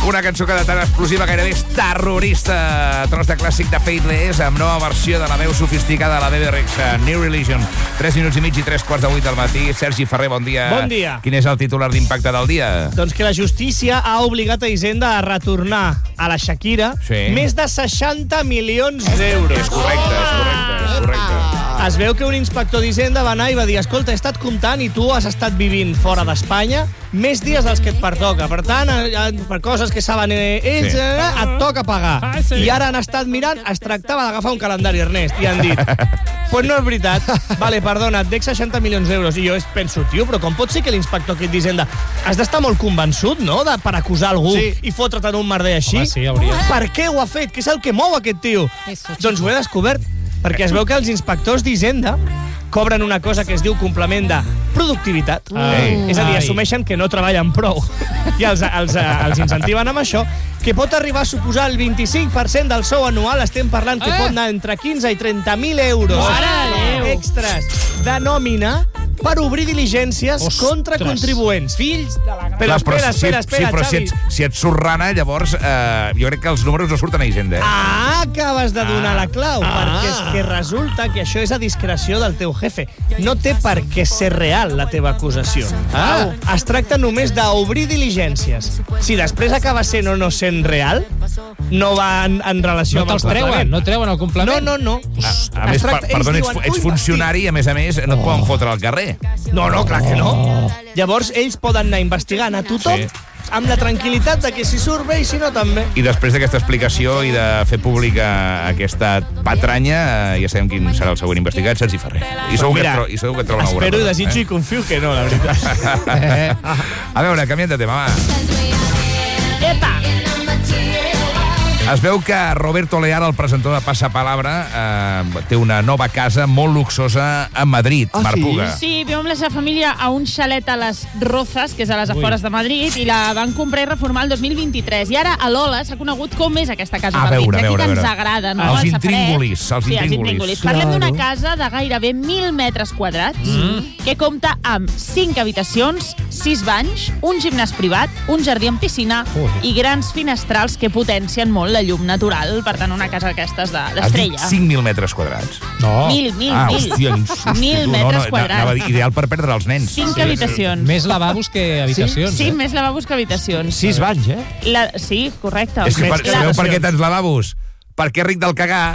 Una cançó que de tan explosiva gairebé és terrorista. Tros de clàssic de Faithless amb nova versió de la veu sofisticada de la Bebe Rexha, New Religion. 3 minuts i mig i 3:15 del matí. Sergi Ferrer, bon dia. Bon dia. Quin és el titular d'impacte del dia? Doncs que la justícia ha obligat a Hisenda a retornar a la Shakira més de 60 milions d'euros. És correcte. Es veu que un inspector d'Hisenda va anar i va dir: escolta, he estat comptant i tu has estat vivint fora d'Espanya més dies dels que et pertoca. Per tant, per coses que saben ells, et toca pagar. I ara han estat mirant, es tractava d'agafar un calendari, Ernest, i han dit: pues no és veritat. Vale, perdona, et dec 60 milions d'euros. I jo penso, tio, però com pot ser que l'inspector aquest d'Hisenda has d'estar molt convençut, no?, per acusar algú i fotre't en un merder així? Home, sí, hauria. Per què ho ha fet? Què és el que mou aquest tio? Doncs ho he descobert perquè es veu que els inspectors d'Hisenda cobren una cosa que es diu complement de productivitat. És a dir, assumeixen que no treballen prou. I els incentiven amb això, que pot arribar a suposar el 25% del sou anual. Estem parlant que pot anar entre 15 i 30.000 euros extras de nòmina per obrir diligències contra contribuents. Fills de la gran... Però espera, Xavi. Si et surt rana, llavors jo crec que els números no surten a Hisenda. Acabes de donar la clau, perquè és que resulta que això és a discreció del teu jefe. No té per què ser real la teva acusació. Es tracta només d'obrir diligències. Si després acaba sent o no sent real, no va en relació amb el complement. No treuen el complement? No. A més, perdona, ets funcionari i, a més, no et poden fotre al carrer. No, clar que no. Llavors, ells poden anar investigant a tothom amb la tranquil·litat de que si surt bé i si no també. I després d'aquesta explicació i de fer pública aquesta patranya, ja sabem quin serà el següent investigat, Sergi Ferrer. I segur que et troba una obra. Espero i desitjo i confio que no, la veritat. A veure, canviem de tema, va. Epa! Es veu que Roberto Leal, el presentador de Passapalabra, té una nova casa molt luxosa a Madrid, Marc Puga. Sí, viu amb la seva família a un xalet a les Rozas, que és a les afores de Madrid, i la van comprar i reformar el 2023. I ara a l'Ola s'ha conegut com és aquesta casa a Madrid. Aquí que ens agrada, no? Els intríngulis. Parlem d'una casa de gairebé 1.000 metres quadrats, que compta amb 5 habitacions, 6 banys, un gimnàs privat, un jardí amb piscina i grans finestrals que potencien molt la llum natural. Per tant, una casa d'aquestes d'estrella. Has dit 5.000 metres quadrats? No. 1.000 metres quadrats. Ideal per perdre els nens. 5 habitacions. Més lavabos que habitacions. Sí, més lavabos que habitacions. 6 banys, Sí, correcte. És que sabeu per què tants lavabos? Perquè ric del cagar.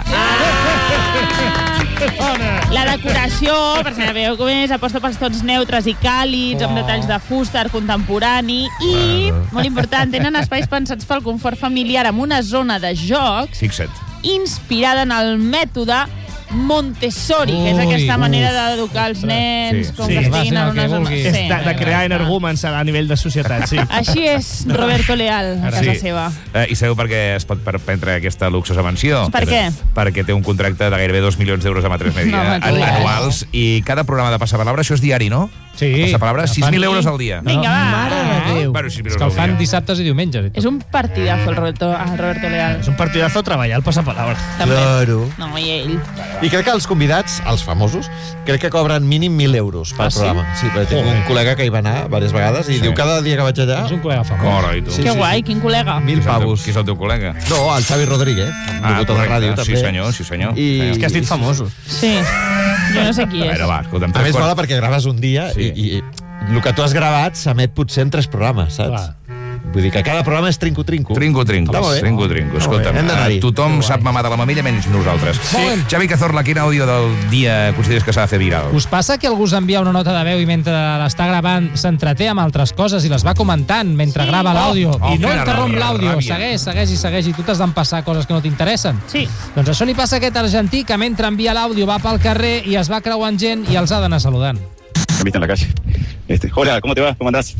La decoració, per saber com és, aposta pels tons neutres i càlids, amb detalls de fusta, art contemporani i, molt important, tenen espais pensats pel confort familiar amb una zona de jocs inspirada en el mètode Montessori, que és aquesta manera d'educar els nens, com que estiguin en una zona... De crear energúmens a nivell de societat, sí. Així és Roberto Leal, a casa seva. I sabeu per què es pot prendre aquesta luxosa mansió? Per què? Perquè té un contracte de gairebé 2 milions d'euros amb A3 Media anuals, i cada programa de Passapalabra, això és diari, no? Sí. Passapalabra, 6.000 euros al dia. Vinga, va. Mare de Déu. Bueno, 6.000 És que el fan dissabtes i diumenges. És un partidazo el Roberto Leal. És un partidazo treballar al Passapalabra. Claro. No, i ell. I crec que els convidats, els famosos, crec que cobren mínim 1.000 euros per programa. Sí, perquè tinc un col·lega que hi va anar diverses vegades i diu cada dia que vaig allà... És un col·lega famós. Que guai, quin col·lega. 1.000 pavos. Qui és el teu col·lega? No, el Xavi Rodríguez, locutor de ràdio, també. Sí, senyor. És que has dit famosos. Sí, jo no sé qui és. Va, escolta'm. A més, mola perquè graves un dia i el que tu has gravat s'emet potser en 3 programes, saps? Vull dir que cada programa és trinco-trinco. Trinco-trinco. Escolta'm, tothom sap mamar de la mamella menys nosaltres. Xavi Cazorla, quin àudio del dia consideres que s'ha de fer viral? Us passa que algú us envia una nota de veu i mentre l'està gravant s'entreté amb altres coses i les va comentant mentre grava l'àudio i no interromp l'àudio, segueix i tu t'has d'empassar coses que no t'interessen? Sí. Doncs això li passa a aquest argentí que mentre envia l'àudio va pel carrer i es va creuant gent i els ha d'anar saludant. ¿Viste en la calle? Hola, ¿cómo te va? ¿Cómo andás?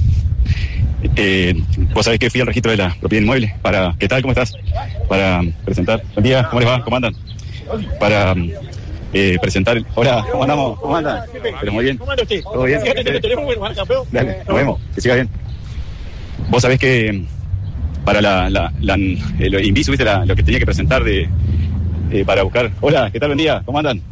Vos sabés que fui al registro de la propiedad inmueble para... ¿Qué tal? ¿Cómo estás? Para presentar... Buen día, ¿cómo les va? ¿Cómo andan? Para presentar... Hola, ¿cómo andamos? ¿Cómo andan? Pero muy bien. ¿Todo bien? Dale, nos vemos. Que siga bien. Vos sabés que para el Inviso, ¿viste? Lo que tenía que presentar para buscar... Hola, ¿qué tal? Buen día, ¿cómo andan?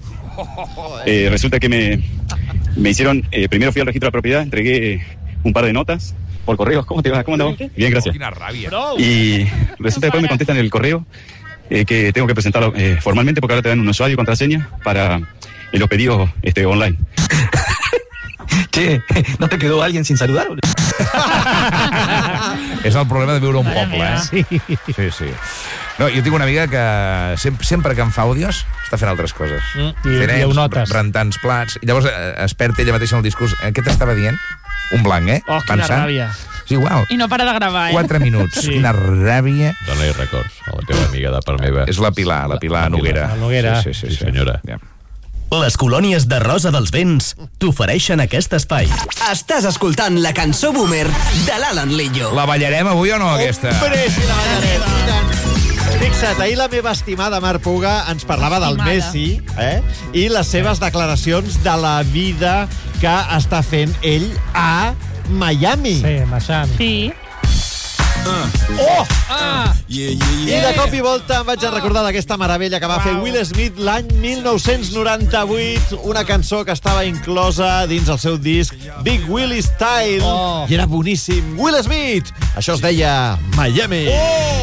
Resulta que me hicieron... primero fui al registro de la propiedad, entregué un par de notas por correo. ¿Cómo te va? ¿Cómo andamos? Bien, gracias. Quina ràbia. Y resulta después me contestan en el correo que tengo que presentarlo formalmente porque ahora te dan un usuario y contraseña para los pedidos online. Che, ¿no te quedó alguien sin saludar? És el problema de viure a un poble, eh? Sí. Sí. No, jo tinc una amiga que sempre que em fa àudios està fent altres coses. I ho notes. Rentant plats. I llavors es perd ella mateixa en el discurs. Què t'estava dient? Un blanc, eh? Oh, quina ràbia. És igual. I no para de gravar, 4 minuts. Sí. Quina ràbia. Dóna-hi records a la teva amiga de part meva. És la Pilar Noguera. La Noguera. Sí, senyora. Ja. Les colònies de Rosa dels Vents t'ofereixen aquest espai. Estàs escoltant la cançó boomer de l'Alan Lillo. La ballarem avui o no, aquesta? Hombre, sí, la ballarem. Fixa't, ahir la meva estimada Mar Puga ens parlava del Messi i les seves declaracions de la vida que està fent ell a Miami. Sí, Miami. Sí. I de cop i volta em vaig a recordar d'aquesta meravella que va fer Will Smith l'any 1998, una cançó que estava inclosa dins el seu disc Big Willie Style, i era boníssim. Will Smith! Això es deia Miami.